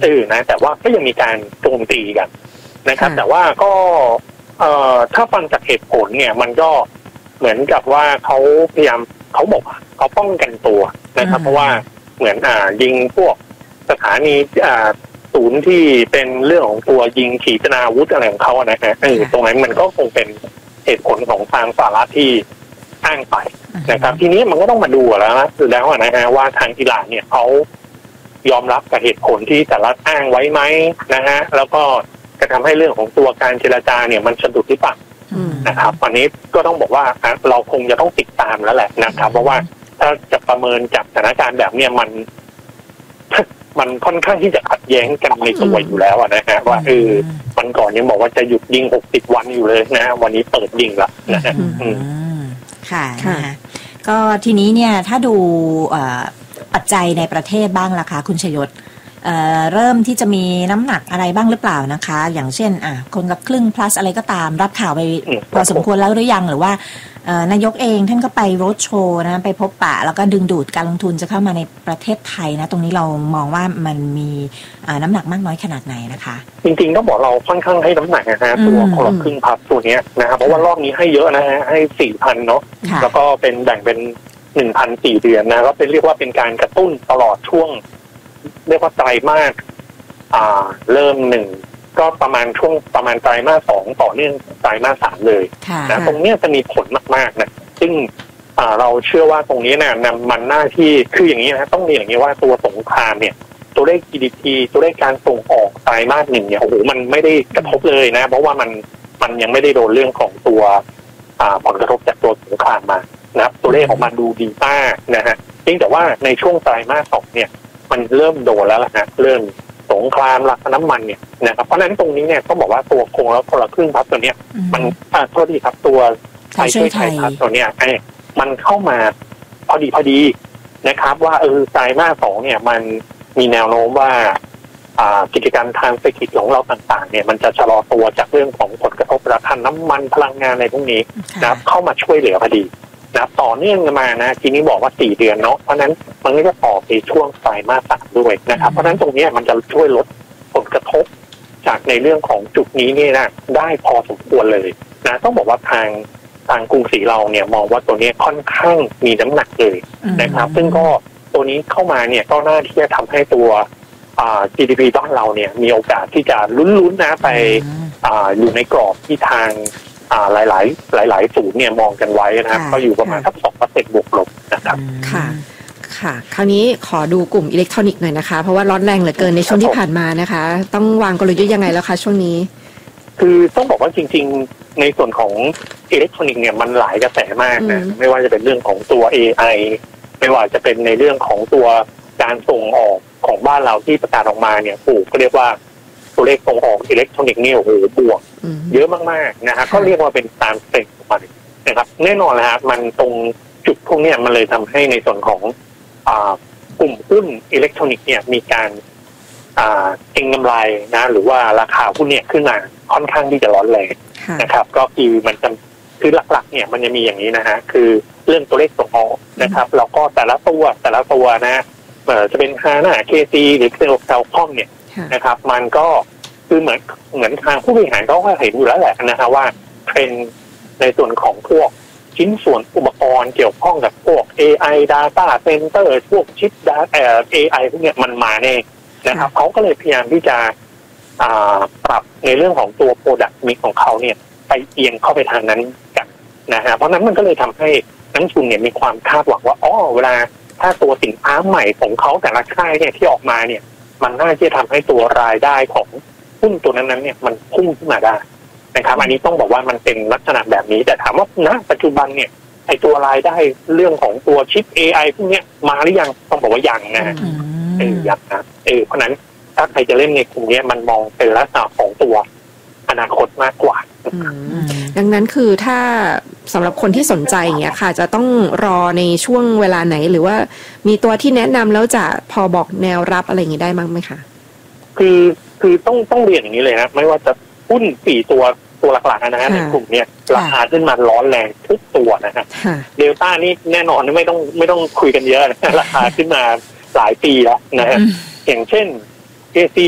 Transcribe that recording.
นะแต่ว่าก็ยังมีการโจมตีกันนะครับแต่ว่าก็ถ้าฟังจากเหตุผลเนี่ยมันก็เหมือนกับว่าเขาพยายามเขาบอกเขาป้องกันตัวนะครับเพราะว่าเหมือนยิงพวกสถานีศูนย์ที่เป็นเรื่องของตัวยิงขีปนาวุธอะไรของเขานะฮะตรงนั้นมันก็คงเป็นเหตุผลของทางสหรัฐที่อ้างไปนะครับทีนี้มันก็ต้องมาดูแล้วนะว่าทางอิหร่านเนี่ยเขายอมรับกับเหตุผลที่สหรัฐอ้างไว้ไหมนะฮะแล้วก็จะทำให้เรื่องของตัวการเจรจาเนี่ยมันสะดุดหรือเปล่านะครับวันนี้ก็ต้องบอกว่าเราคงจะต้องติดตามแล้วแหละนะครับเพราะว่าถ้าจะประเมินจากสถานการณ์แบบเนี้ยมันค่อนข้างที่จะขัดแย้งกันในตัวอยู่แล้วนะฮะว่าวันก่อนยังบอกว่าจะหยุดยิง60 วันอยู่เลยนะวันนี้เปิดยิงละนะฮะค่ะก็ทีนี้เนี่ยถ้าดูปัจจัยในประเทศบ้างล่ะคะคุณชยศเริ่มที่จะมีน้ำหนักอะไรบ้างหรือเปล่านะคะอย่างเช่นคนละครึ่ง plus อะไรก็ตามรับข่าวไปพอสมควรแล้วหรือยังหรือว่านายกเองท่านก็ไปโรดโชว์นะไปพบปะแล้วก็ดึงดูดการลงทุนจะเข้ามาในประเทศไทยนะตรงนี้เรามองว่ามันมีน้ำหนักมากน้อยขนาดไหนนะคะจริงๆต้องบอกเราค่อนข้างให้น้ำหนักนะฮะตัวคนละครึ่ง plus ตัวนี้นะครับเพราะว่ารอบนี้ให้เยอะนะฮะให้ 4,000 เนาะแล้วก็เป็นแบ่งเป็น 1,004 เดือนนะก็เป็นเรียกว่าเป็นการกระตุ้นตลอดช่วงเรียกว่าไตรมาสเริ่ม1ก็ประมาณช่วงประมาณไตรมาส2ต่อเนื่องไตรมาส3เลยนะตรงนี้จะมีผลมากๆนะซึ่งเราเชื่อว่าตรงนี้นะมันหน้าที่คืออย่างนี้นะต้องมีอย่างนี้ว่าตัวสงครามเนี่ยตัวเลข GDP ตัวเลขการส่งออกไตรมาส1เนี่ยโอ้โหมันไม่ได้กระทบเลยนะเพราะว่ามันยังไม่ได้โดนเรื่องของตัวผลกระทบจากตัวสงครามมานะครับตัวเลขของมันดูดีมากนะฮะเพียงแต่ว่าในช่วงไตรมาส2เนี่ยมันเริ่มโดนแล้วล่ะนะเริ่มสงครามราคาน้ำมันเนี่ยนะครับเพราะฉะนั้นตรงนี้เนี่ยต้องบอกว่าตัวโครงแล้วคนละครึ่งพับตัวเนี้ยมันโทษทีครับตัวไทยช่วยไทยพับตัวเนี้ยมันเข้ามาพอดีนะครับว่าไตรมาส2เนี่ยมันมีแนวโน้มว่ากิจการทางเศรษฐกิจของเราต่างๆเนี่ยมันจะชะลอตัวจากเรื่องของผลกระทบราคาน้ำมันพลังงานในพวกนี้นะครับเข้ามาช่วยเหลือพอดีนะต่อเนื่องมานะทีนี้บอกว่า4 เดือนเนาะเพราะนั้นมันก็จะต่อไปช่วงไตรมาส3ด้วยนะครับเพราะนั้นตรงนี้มันจะช่วยลดผลกระทบจากในเรื่องของจุดนี้นี่นะได้พอสมควรเลยนะต้องบอกว่าทางกรุงศรีเราเนี่ยมองว่าตัวนี้ค่อนข้างมีน้ำหนักเลยนะครับซึ่งก็ตัวนี้เข้ามาเนี่ยก็น่าที่จะทำให้ตัวGDP บ้านเราเนี่ยมีโอกาสที่จะลุ้นๆนะไปอยู่ในกรอบที่ทางหลายศูนย์เนี่ยมองกันไว้นะครับก็อยู่ประมาณสัก 2% บวกลบนะครับค่ะคราวนี้ขอดูกลุ่มอิเล็กทรอนิกส์หน่อยนะคะเพราะว่าร้อนแรงเหลือเกินในช่วงที่ผ่านมานะคะต้องวางกลยุทธ์ยังไงแล้วคะช่วงนี้คือต้องบอกว่าจริงๆในส่วนของอิเล็กทรอนิกส์เนี่ยมันหลายกระแสมากนะไม่ว่าจะเป็นเรื่องของตัว AI ไม่ว่าจะเป็นในเรื่องของตัวการส่งออกของบ้านเราที่ประกาศออกมาเนี่ยก็เรียกว่าตัวเลขส่งออกอิเล็กทรอนิกส์นี่โอ้โหบวกเยอะมากๆนะฮะก็เรียกว่าเป็นตามเทรนด์ของมันนะครับแน่นอนนะครับมันตรงจุดพวกนี้มันเลยทำให้ในส่วนของกลุ่มหุ้นอิเล็กทรอนิกส์เนี่ยมีการเก็งกำไรนะหรือว่าราคาหุ้นเนี่ยขึ้นมาค่อนข้างที่จะร้อนแรงนะครับก็คือมันจะคือหลักๆเนี่ยมันจะมีอย่างนี้นะฮะคือเรื่องตัวเลขส่งออกนะครับแล้วก็แต่ละตัวนะจะเป็นฮาน่า KC หรือเซลคอมเนี่ยนะครับมันก็คือเหมือนทางผู้บริหารเขาก็เห็นอยู่แล้วแหละนะฮะว่าเทรนด์ในส่วนของพวกชิ้นส่วนอุปกรณ์เกี่ยวข้องกับพวก AI Data Center พวกชิป AI พวกเนี้ยมันมาแน่นะครับเขาก็เลยพยายามที่จะปรับในเรื่องของตัว Product Mix ของเขาเนี่ยไปเอียงเข้าไปทางนั้นกันนะฮะเพราะนั้นมันก็เลยทำให้นักลงทุนเนี่ยมีความคาดหวังว่าเวลาถ้าตัวสินค้าใหม่ของเขาแต่ละค่ายเนี่ยที่ออกมาเนี่ยมันน่าจะทำให้ตัวรายได้ของหุ้นตัวนั้นเนี่ยมันพุ่งขึ้นมาได้นะครับอันนี้ต้องบอกว่ามันเป็นลักษณะแบบนี้แต่ถามว่าณปัจจุบันเนี่ยไอตัวรายได้เรื่องของตัวชิป AI พวกนี้มาหรือยังต้องบอกว่ายังนะยังนะเพราะนั้นถ้าใครจะเล่นในกลุ่มนี้มันมองเป็นลักษณะของตัวอนาคตมากกว่าดังนั้นคือถ้าสำหรับคนที่สนใจอย่างเงี้ยค่ะจะต้องรอในช่วงเวลาไหนหรือว่ามีตัวที่แนะนำแล้วจะพอบอกแนวรับอะไรอย่างงี้ได้มั้งไหมคะคือต้องเรียนอย่างนี้เลยนะไม่ว่าจะหุ้น4 ตัวหลักๆนะฮะในกลุ่มเนี้ยราคาขึ้นมาร้อนแรงทุกตัวนะฮะเดลต้านี่แน่นอนไม่ต้องคุยกันเยอะนะราคาขึ้นมาหลายปีแล้วนะฮะอย่างเช่น KC